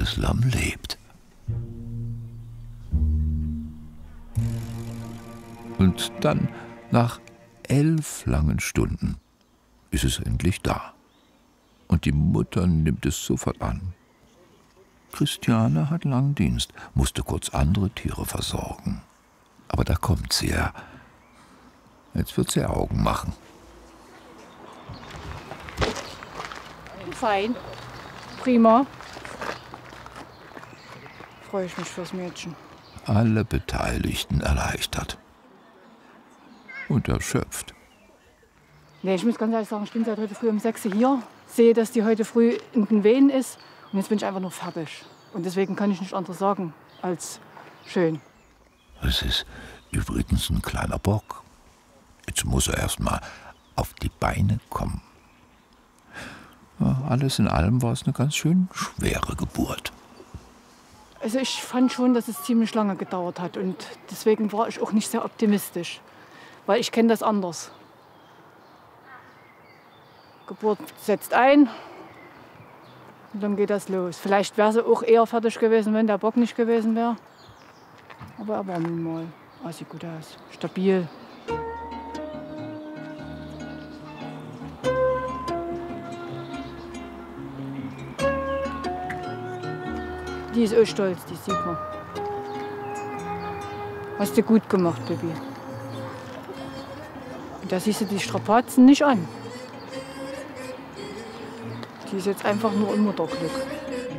dieses Lamm lebt. Und dann, nach 11 langen Stunden, ist es endlich da. Und die Mutter nimmt es sofort an. Christiane hat langen Dienst, musste kurz andere Tiere versorgen. Aber da kommt sie ja. Jetzt wird sie Augen machen. Fein. Prima. Freue ich mich fürs Mädchen. Alle Beteiligten erleichtert. Und erschöpft. Nee, ich muss ganz ehrlich sagen, ich bin seit heute früh um 6 Uhr hier. Sehe, dass die heute früh in den Wehen ist. Und jetzt bin ich einfach nur fertig. Und deswegen kann ich nicht anderes sagen als schön. Es ist übrigens ein kleiner Bock. Jetzt muss er erst mal auf die Beine kommen. Ja, alles in allem war es eine ganz schön schwere Geburt. Also ich fand schon, dass es ziemlich lange gedauert hat. Und deswegen war ich auch nicht sehr optimistisch. Weil ich kenne das anders. Geburt setzt ein und dann geht das los. Vielleicht wäre sie auch eher fertig gewesen, wenn der Bock nicht gewesen wäre. Aber er war nun mal. Sieht gut aus. Stabil. Die ist auch stolz, die sieht man. Hast du gut gemacht, Baby. Und da siehst du die Strapazen nicht an. Die ist jetzt einfach nur im Mutterglück.